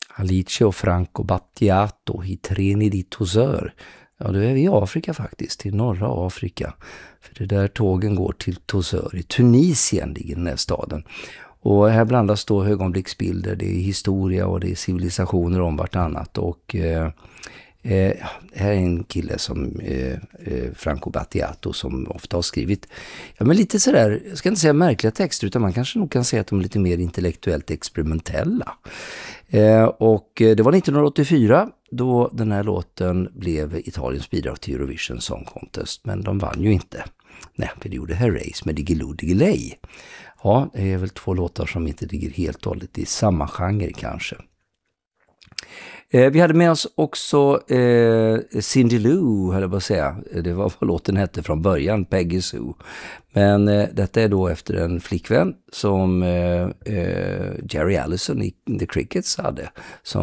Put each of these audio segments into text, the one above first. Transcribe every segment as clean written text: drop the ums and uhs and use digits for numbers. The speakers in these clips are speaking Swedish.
Alice och Franco Battiato i Treni di Torsör. Ja, då är vi i Afrika faktiskt, i norra Afrika. För det där tågen går till Torsör. I Tunisien ligger den här staden. Och här blandas då ögonblicksbilder, det är historia och det är civilisationer om vartannat. Och här är en kille som Franco Battiato som ofta har skrivit, ja men lite sådär, jag ska inte säga märkliga texter utan man kanske nog kan säga att de är lite mer intellektuellt experimentella. Och det var 1984 då den här låten blev Italiens bidrag till Eurovision Song Contest, men de vann ju inte. Nej, för det gjorde Herreys med Diggiloo Diggiley. Ja, det är väl två låtar som inte ligger helt och hållet i samma genre kanske. Vi hade med oss också Cindy Lou, höll jag på att säga. Det var vad låten hette från början, Peggy Sue. Men detta är då efter en flickvän som Jerry Allison i The Crickets hade.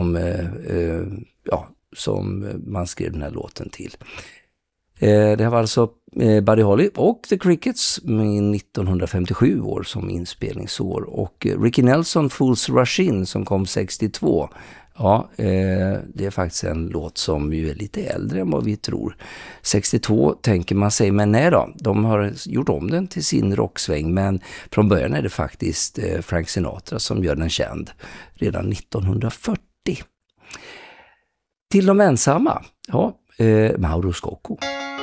Som man skrev den här låten till. Det var alltså Buddy Holly och The Crickets med 1957 år som inspelningsår. Och Ricky Nelson, Fools Rush In, som kom 62. Ja, det är faktiskt en låt som ju är lite äldre än vad vi tror. 62 tänker man sig, men nej då, de har gjort om den till sin rocksväng, men från början är det faktiskt Frank Sinatra som gör den känd redan 1940. Till de ensamma, ja, Mauro Scocco.